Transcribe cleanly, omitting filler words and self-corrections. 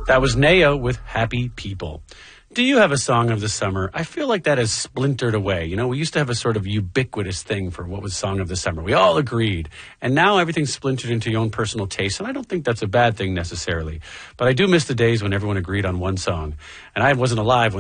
That was Naya with Happy People. Do you have a song of the summer? I feel like that has splintered away. You know, we used to have a sort of ubiquitous thing for what was song of the summer. We all agreed. And now everything's splintered into your own personal taste. And I don't think that's a bad thing necessarily. But I do miss the days when everyone agreed on one song. And I wasn't alive when